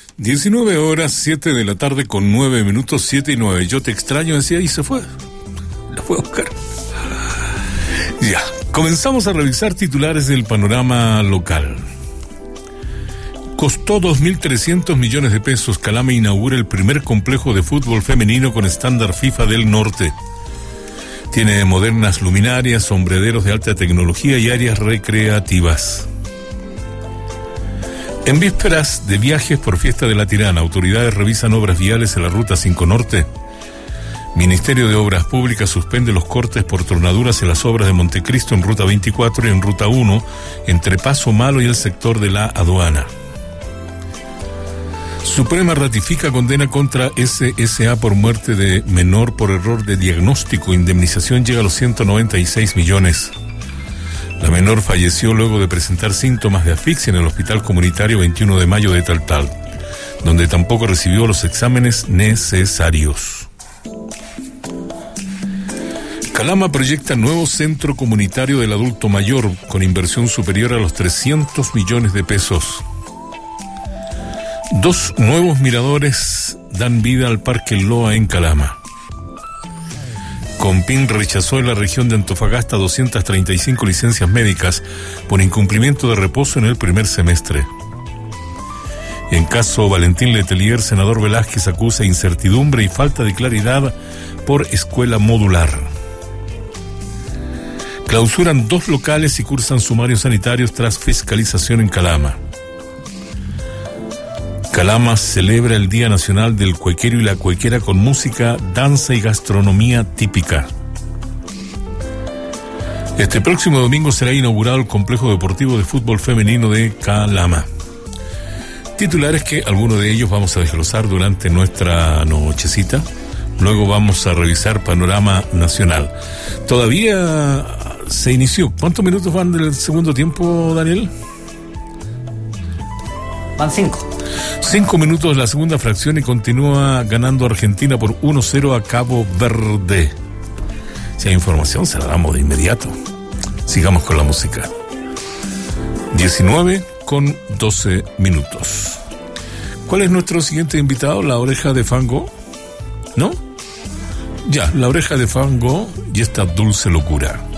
19 horas, 7 de la tarde con 9 minutos, 7 y 9. Yo te extraño, decía, y se fue. La fue a buscar. Ya, comenzamos a revisar titulares del panorama local. Costó 2.300 millones de pesos. Calama inaugura el primer complejo de fútbol femenino con estándar FIFA del norte. Tiene modernas luminarias, sombrederos de alta tecnología y áreas recreativas. En vísperas de viajes por Fiesta de la Tirana, autoridades revisan obras viales en la Ruta 5 Norte. Ministerio de Obras Públicas suspende los cortes por tronaduras en las obras de Montecristo en Ruta 24 y en Ruta 1, entre Paso Malo y el sector de la aduana. Suprema ratifica condena contra SSA por muerte de menor por error de diagnóstico. Indemnización llega a los 196 millones. La menor falleció luego de presentar síntomas de asfixia en el Hospital Comunitario 21 de Mayo de Taltal, donde tampoco recibió los exámenes necesarios. Calama proyecta nuevo centro comunitario del adulto mayor con inversión superior a los 300 millones de pesos. 2 nuevos miradores dan vida al Parque Loa en Calama. Compin rechazó en la región de Antofagasta 235 licencias médicas por incumplimiento de reposo en el primer semestre. En caso Valentín Letelier, senador Velázquez acusa incertidumbre y falta de claridad por escuela modular. Clausuran 2 locales y cursan sumarios sanitarios tras fiscalización en Calama. Calama celebra el Día Nacional del Cuequero y la Cuequera con música, danza y gastronomía típica. Este próximo domingo será inaugurado el complejo deportivo de fútbol femenino de Calama. Titulares que algunos de ellos vamos a desglosar durante nuestra nochecita. Luego vamos a revisar panorama nacional. Todavía se inició. ¿Cuántos minutos van del segundo tiempo, Daniel? Van 5. 5 minutos la segunda fracción y continúa ganando Argentina por 1-0 a Cabo Verde. Si hay información se la damos de inmediato. Sigamos con la música. 19 con 12 minutos. ¿Cuál es nuestro siguiente invitado? La Oreja de Fango. ¿No? Ya, La Oreja de Fango y esta dulce locura.